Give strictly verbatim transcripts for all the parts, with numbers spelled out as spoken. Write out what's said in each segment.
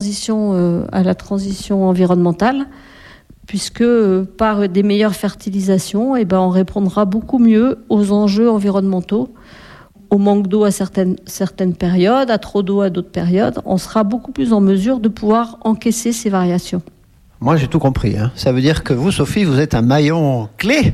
transition, euh, à la transition environnementale, puisque euh, par des meilleures fertilisations, eh ben, on répondra beaucoup mieux aux enjeux environnementaux, au manque d'eau à certaines, certaines périodes, à trop d'eau à d'autres périodes. On sera beaucoup plus en mesure de pouvoir encaisser ces variations. Moi, j'ai tout compris. Hein. Ça veut dire que vous, Sophie, vous êtes un maillon clé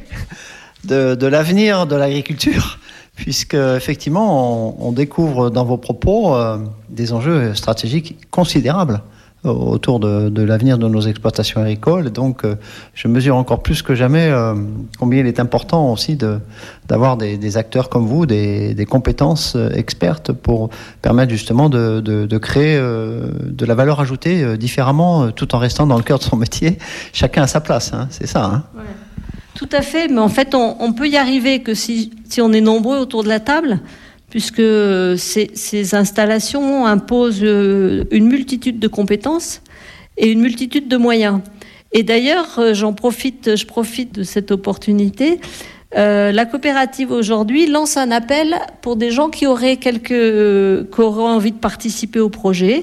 de, de l'avenir de l'agriculture, puisque effectivement, on, on découvre dans vos propos euh, des enjeux stratégiques considérables autour de, de l'avenir de nos exploitations agricoles. Donc, euh, je mesure encore plus que jamais euh, combien il est important aussi de, d'avoir des, des acteurs comme vous, des, des compétences expertes pour permettre justement de, de, de créer euh, de la valeur ajoutée euh, différemment, euh, tout en restant dans le cœur de son métier. Chacun à sa place, hein, c'est ça. Hein. Ouais. Tout à fait, mais en fait, on, on peut y arriver que si, si on est nombreux autour de la table, puisque ces, ces installations imposent une multitude de compétences et une multitude de moyens. Et d'ailleurs, j'en profite, je profite de cette opportunité. Euh, la coopérative aujourd'hui lance un appel pour des gens qui auraient quelques, qui auraient envie de participer au projet.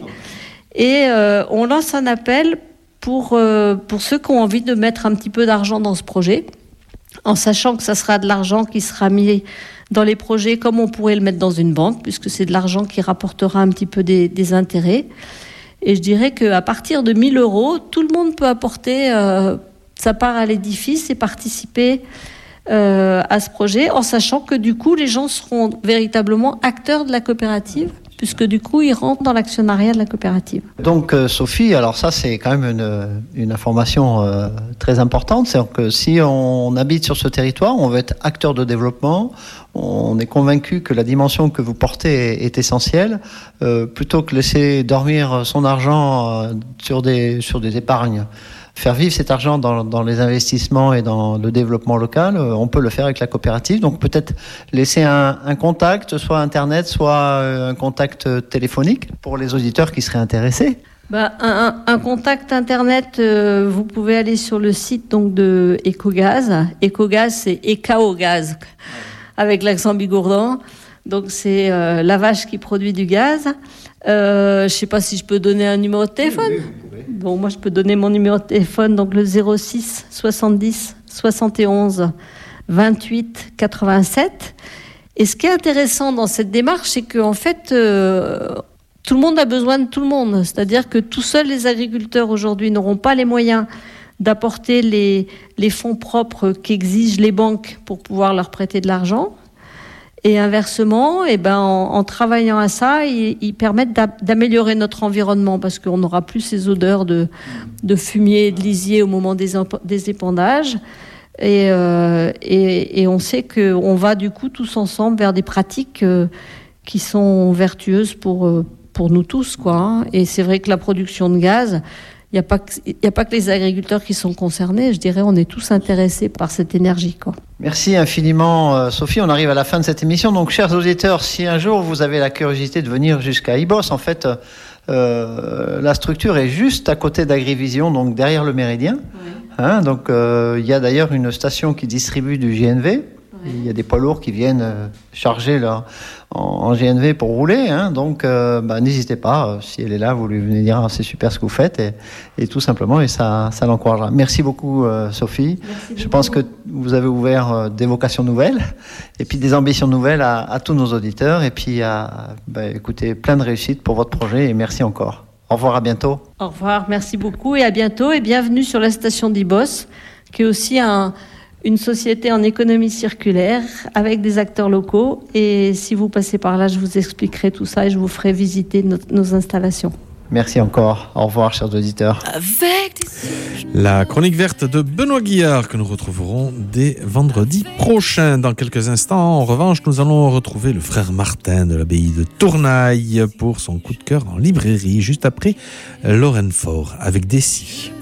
Et euh, on lance un appel pour, euh, pour ceux qui ont envie de mettre un petit peu d'argent dans ce projet, en sachant que ça sera de l'argent qui sera mis dans les projets comme on pourrait le mettre dans une banque, puisque c'est de l'argent qui rapportera un petit peu des, des intérêts. Et je dirais qu'à partir de mille euros, tout le monde peut apporter euh, sa part à l'édifice et participer euh, à ce projet, en sachant que du coup, les gens seront véritablement acteurs de la coopérative, puisque du coup, ils rentrent dans l'actionnariat de la coopérative. Donc, euh, Sophie, alors ça, c'est quand même une, une information euh, très importante. C'est-à-dire que si on habite sur ce territoire, on veut être acteur de développement, on est convaincu que la dimension que vous portez est, est essentielle. Euh, plutôt que laisser dormir son argent euh, sur des, sur des épargnes, faire vivre cet argent dans, dans les investissements et dans le développement local, euh, on peut le faire avec la coopérative. Donc peut-être laisser un, un contact, soit Internet, soit euh, un contact téléphonique pour les auditeurs qui seraient intéressés. Bah, un, un contact Internet, euh, vous pouvez aller sur le site donc, de Ecogaz. Ecogaz, c'est Ecaogaz, avec l'accent bigourdan. Donc c'est euh, la vache qui produit du gaz. Euh, je ne sais pas si je peux donner un numéro de téléphone. Oui, oui, oui. Bon, moi je peux donner mon numéro de téléphone, donc le zéro six soixante-dix soixante et onze vingt-huit quatre-vingt-sept. Et ce qui est intéressant dans cette démarche, c'est qu'en fait, euh, tout le monde a besoin de tout le monde. C'est-à-dire que tout seuls les agriculteurs aujourd'hui n'auront pas les moyens d'apporter les, les fonds propres qu'exigent les banques pour pouvoir leur prêter de l'argent. Et inversement, eh ben, en, en travaillant à ça, ils, ils permettent d'a, d'améliorer notre environnement parce qu'on n'aura plus ces odeurs de, de fumier et de lisier au moment des, des épandages. Et, euh, et, et on sait qu'on va du coup tous ensemble vers des pratiques euh, qui sont vertueuses pour, euh, pour nous tous, quoi, hein. Et c'est vrai que la production de gaz, il n'y a pas que, il n'y a pas que les agriculteurs qui sont concernés. Je dirais on est tous intéressés par cette énergie, quoi. Merci infiniment, Sophie. On arrive à la fin de cette émission. Donc, chers auditeurs, si un jour vous avez la curiosité de venir jusqu'à Ibos, en fait, euh, la structure est juste à côté d'Agrivision, donc derrière le Méridien. Oui. Hein, donc, euh, il y a d'ailleurs une station qui distribue du G N V. Oui. Il y a des poids lourds qui viennent euh, charger leur, en, en G N V pour rouler. Hein, donc, euh, bah, n'hésitez pas. Euh, si elle est là, vous lui venez dire ah, c'est super ce que vous faites. Et, et tout simplement, et ça, ça l'encouragera. Merci beaucoup, euh, Sophie. Merci Je beaucoup. pense que vous avez ouvert euh, des vocations nouvelles et puis des ambitions nouvelles à, à tous nos auditeurs. Et puis, à, bah, écoutez, plein de réussite pour votre projet. Et merci encore. Au revoir, à bientôt. Au revoir, merci beaucoup et à bientôt. Et bienvenue sur la station d'Ibos, qui est aussi un... une société en économie circulaire avec des acteurs locaux. Et si vous passez par là, je vous expliquerai tout ça et je vous ferai visiter nos, nos installations. Merci encore. Au revoir, chers auditeurs. La chronique verte de Benoît Guillard que nous retrouverons dès vendredi prochain. Dans quelques instants, en revanche, nous allons retrouver le frère Martin de l'abbaye de Tournaille pour son coup de cœur en librairie, juste après Lorraine Faure avec Dessy.